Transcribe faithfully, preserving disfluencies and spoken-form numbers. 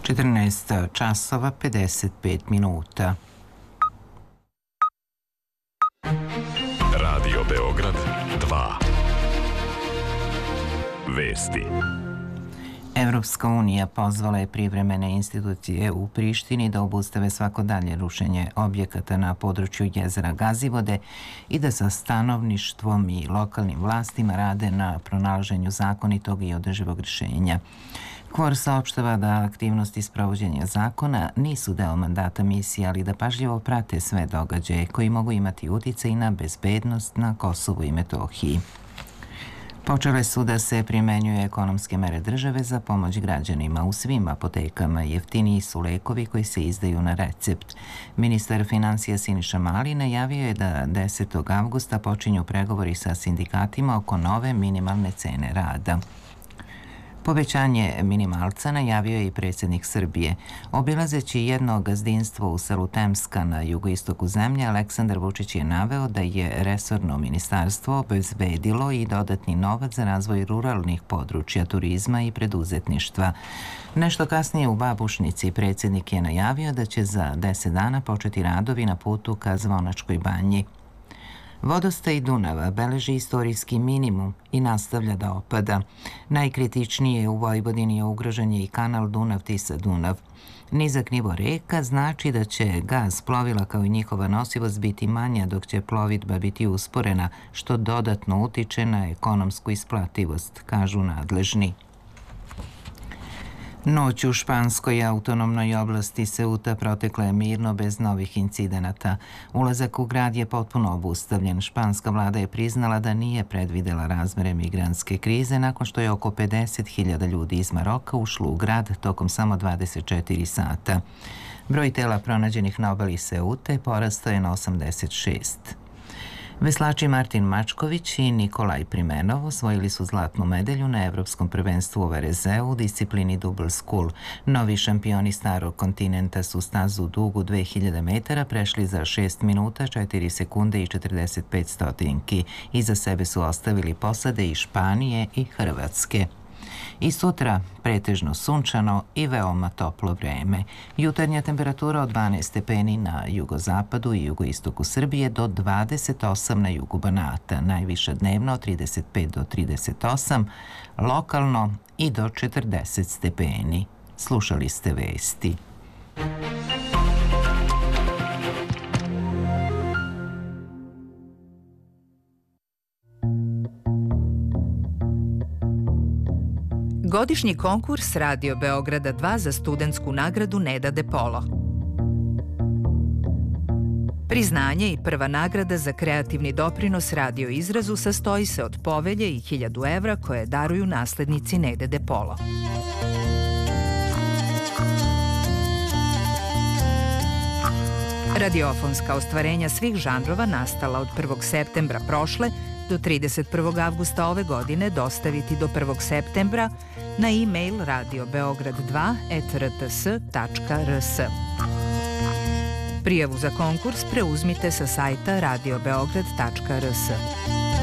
četrnaest časova pedeset pet minuta. Radio Beograd dva. Vesti. Evropska unija pozvala je privremene institucije u Prištini da obustave svako dalje rušenje objekata na području jezera Gazivode i da sa stanovništvom i lokalnim vlastima rade na pronalaženju zakonitog i održivog rješenja. Kvor saopštava da aktivnosti sprovođenja zakona nisu deo mandata misije, ali da pažljivo prate sve događaje koji mogu imati uticaj na bezbednost na Kosovu i Metohiji. Počele su da se primenjuju ekonomske mere države za pomoć građanima. U svim apotekama jeftiniji su lekovi koji se izdaju na recept. Ministar financija Siniša Mali najavio je da desetog avgusta počinju pregovori sa sindikatima oko nove minimalne cene rada. Povećanje minimalca najavio je i predsjednik Srbije. Obilazeći jedno gazdinstvo u selu Temska na jugoistoku zemlje, Aleksandar Vučić je naveo da je resorno ministarstvo obezbedilo i dodatni novac za razvoj ruralnih područja, turizma i preduzetništva. Nešto kasnije u Babušnici predsjednik je najavio da će za deset dana početi radovi na putu ka Zvonačkoj banji. Vodostaj Dunava beleži istorijski minimum i nastavlja da opada. Najkritičnije u Vojvodini je ugrožen je i kanal Dunav-Tisa-Dunav. Nizak nivo reka znači da će gaz plovila kao i njihova nosivost biti manja, dok će plovidba biti usporena, što dodatno utiče na ekonomsku isplativost, kažu nadležni. Noć u španskoj autonomnoj oblasti Ceuta protekla je mirno bez novih incidenata. Ulazak u grad je potpuno obustavljen. Španska vlada je priznala da nije predvidela razmere migrantske krize nakon što je oko pedeset hiljada ljudi iz Maroka ušlo u grad tokom samo dvadeset četiri sata. Broj tela pronađenih na obali Ceute porastao je na osamdeset šest. Veslači Martin Mačković i Nikolaj Primenov osvojili su zlatnu medalju na Evropskom prvenstvu u Varezeu u disciplini Double Scull. Novi šampioni starog kontinenta su stazu dugu dve hiljade metara prešli za šest minuta, četiri sekunde i četrdeset pet stotinki. Iza sebe su ostavili posade iz Španije i Hrvatske. I sutra pretežno sunčano i veoma toplo vreme. Jutarnja temperatura od dvanaest stepeni na jugozapadu i jugoistoku Srbije do dvadeset osam na jugu Banata. Najviša dnevno od trideset pet do trideset osam, lokalno i do četrdeset stepeni. Slušali ste vesti. Godišnji konkurs Radio Beograda dva za studentsku nagradu Neda De Polo. Priznanje i prva nagrada za kreativni doprinos radio izrazu sastoji se od povelje i hiljadu evra koje daruju naslednici Nede De Polo. Radiofonska ostvarenja svih žanrova nastala od prvog septembra prošle do trideset prvog avgusta ove godine dostaviti do prvog septembra na e-mail radio beograd dva at r t s tačka r s. Prijavu za konkurs preuzmite sa sajta radio beograd tačka r s.